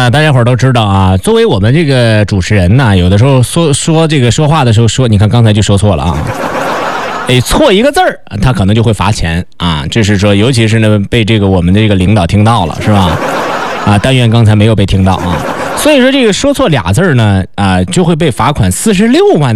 大家伙儿都知道啊，作为我们这个主持人呢，有的时候说话的时候说，你看刚才就说错了啊。错一个字儿，他可能就会罚钱啊。这是说，尤其是呢被这个我们的这个领导听到了，是吧？啊，但愿刚才没有被听到啊。所以说这个说错俩字儿呢，就会被罚款46万。